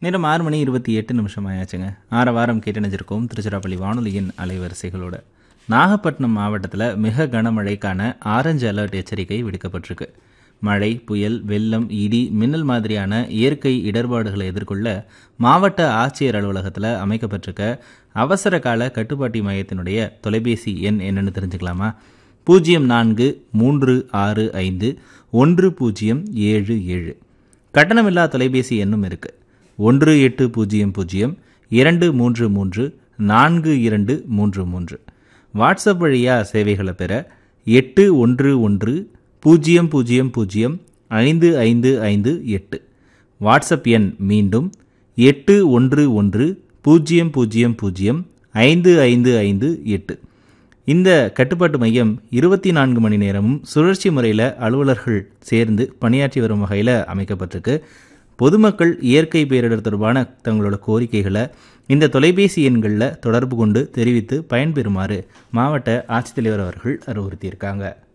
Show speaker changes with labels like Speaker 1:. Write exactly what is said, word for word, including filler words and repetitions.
Speaker 1: நேரம் ஆறு மணி இருபத்தி எட்டு நிமிஷம் ஆயாச்சுங்க. ஆற வாரம் கேட்டணிஞ்சிருக்கோம் திருச்சிராப்பள்ளி வானொலியின் அலைவரிசைகளோட. நாகப்பட்டினம் மாவட்டத்தில் மிக கனமழைக்கான ஆரஞ்சு அலர்ட் எச்சரிக்கை விடுக்கப்பட்டிருக்கு. மழை, புயல், வெள்ளம், இடி, மின்னல் மாதிரியான இயற்கை இடர்பாடுகளை எதிர்கொள்ள மாவட்ட ஆட்சியர் அலுவலகத்தில் அமைக்கப்பட்டிருக்க அவசர கால கட்டுப்பாட்டு மையத்தினுடைய தொலைபேசி எண் என்னன்னு தெரிஞ்சுக்கலாமா? பூஜ்ஜியம் நான்கு மூன்று ஆறு ஐந்து ஒன்று பூஜ்ஜியம் ஏழு ஏழு. கட்டணமில்லா தொலைபேசி எண்ணும் இருக்குது. ஒன்று எட்டு பூஜ்ஜியம் பூஜ்ஜியம் இரண்டு மூன்று மூன்று நான்கு இரண்டு மூன்று மூன்று. வாட்ஸ்அப் வழியாக சேவைகளை பெற எட்டு ஒன்று ஒன்று பூஜ்ஜியம் பூஜ்ஜியம் பூஜ்ஜியம் ஐந்து ஐந்து ஐந்து எட்டு. வாட்ஸ்அப் எண் மீண்டும் எட்டு ஒன்று ஒன்று பூஜ்ஜியம் பூஜ்ஜியம் பூஜ்ஜியம் ஐந்து ஐந்து ஐந்து எட்டு. இந்த கட்டுப்பாட்டு மையம் இருபத்தி நான்கு மணி நேரமும் சுழற்சி முறையில் அலுவலர்கள் சேர்ந்து பணியாற்றி வரும் வகையில் அமைக்கப்பட்டிருக்கு. பொதுமக்கள் இயற்கை பேரிடர் தொடர்பான தங்களோட கோரிக்கைகளை இந்த தொலைபேசி எண்களில் தொடர்பு கொண்டு தெரிவித்து பயன்பெறுமாறு மாவட்ட ஆட்சித்தலைவர் அவர்கள் அறிவுறுத்தியிருக்காங்க.